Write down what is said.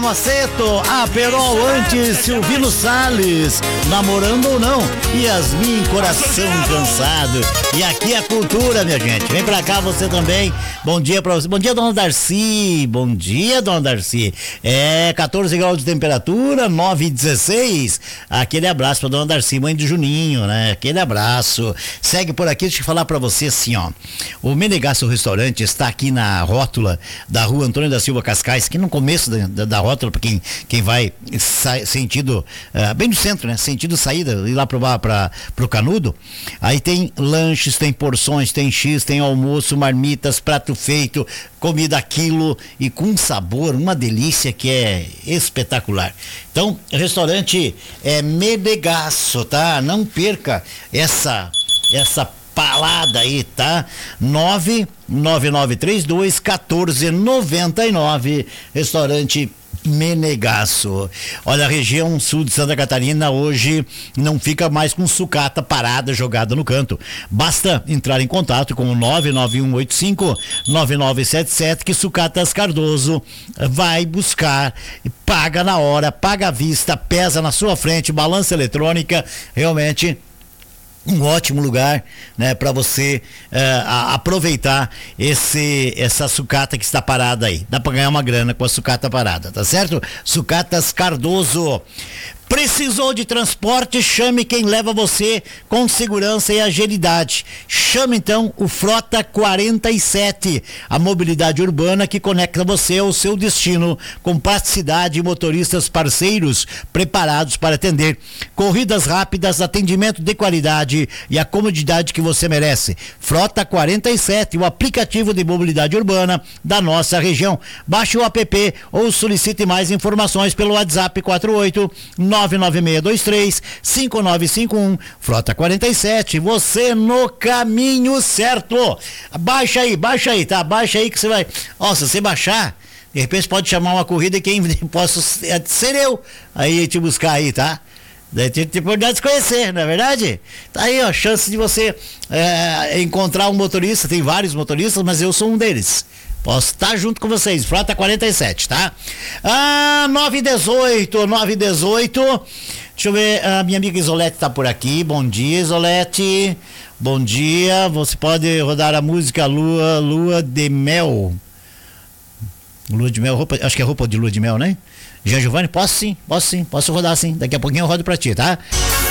Maceto, Aperol antes, Silvino Salles, namorando ou não, Yasmin, coração cansado. E aqui é a cultura, minha gente. Vem pra cá você também. Bom dia pra você. Bom dia, dona Darcy. Bom dia, dona Darcy. 14 graus de temperatura, 9h16. Aquele abraço pra dona Darcy, mãe de Juninho, né? Aquele abraço. Segue por aqui, deixa eu falar pra você assim, ó. O Menegasso Restaurante está aqui na rótula da rua Antônio da Silva Cascais, que no começo da rótula, para quem vai sentido bem no centro, né? Sentido saída, ir lá pro Canudo. Aí tem lanches, tem porções, tem X, tem almoço, marmitas, prato feito, comida a quilo e com sabor, uma delícia que é espetacular. Então, restaurante Menegasso, tá? Não perca essa palada aí, tá? 99932-1499, restaurante Menegasso. Olha, a região sul de Santa Catarina hoje não fica mais com sucata parada, jogada no canto. Basta entrar em contato com o 99185-9977 que Sucatas Cardoso vai buscar, paga na hora, paga à vista, pesa na sua frente, balança eletrônica, realmente um ótimo lugar, né, para você aproveitar essa sucata que está parada aí. Dá para ganhar uma grana com a sucata parada, tá certo? Sucatas Cardoso. Precisou de transporte? Chame quem leva você com segurança e agilidade. Chame então o Frota 47, a mobilidade urbana que conecta você ao seu destino com praticidade e motoristas parceiros preparados para atender. Corridas rápidas, atendimento de qualidade e a comodidade que você merece. Frota 47, o aplicativo de mobilidade urbana da nossa região. Baixe o app ou solicite mais informações pelo WhatsApp 48996235951. Frota 47, você no caminho certo. Baixa aí, tá? Baixa aí que você vai. Ó, se você baixar, de repente pode chamar uma corrida e quem posso ser eu aí te buscar aí, tá? Daí tem oportunidade de se conhecer, não é verdade? Tá aí, ó, chance de você encontrar um motorista. Tem vários motoristas, mas eu sou um deles. Posso estar junto com vocês, Frota 47, tá? 9h18. Deixa eu ver, a minha amiga Isolete tá por aqui. Bom dia, Isolete. Bom dia. Você pode rodar a música Lua de Mel. Lua de Mel, acho que é roupa de lua de mel, né? Jean Giovanni, posso sim, posso rodar sim. Daqui a pouquinho eu rodo pra ti, tá?